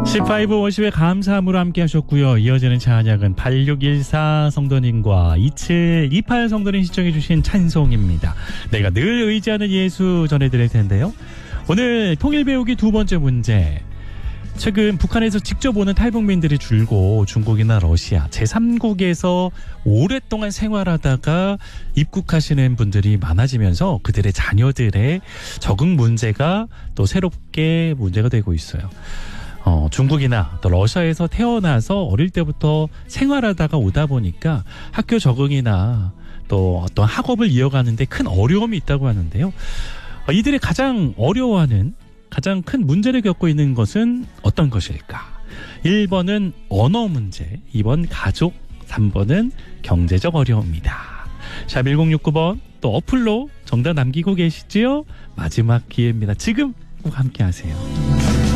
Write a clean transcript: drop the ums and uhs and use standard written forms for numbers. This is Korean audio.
15 워십의 감사함으로 함께 하셨고요. 이어지는 찬양은 8614 성도님과 2728 성도님 신청해 주신 찬송입니다. 내가 늘 의지하는 예수 전해드릴 텐데요. 오늘 통일 배우기 두 번째 문제. 최근 북한에서 직접 오는 탈북민들이 줄고 중국이나 러시아 제3국에서 오랫동안 생활하다가 입국하시는 분들이 많아지면서 그들의 자녀들의 적응 문제가 또 새롭게 문제가 되고 있어요. 중국이나 또 러시아에서 태어나서 어릴 때부터 생활하다가 오다 보니까 학교 적응이나 또 어떤 학업을 이어가는데 큰 어려움이 있다고 하는데요. 이들이 가장 어려워하는 가장 큰 문제를 겪고 있는 것은 어떤 것일까? 1번은 언어 문제, 2번 가족, 3번은 경제적 어려움입니다. 샵 1069번 또 어플로 정답 남기고 계시지요? 마지막 기회입니다. 지금 꼭 함께 하세요.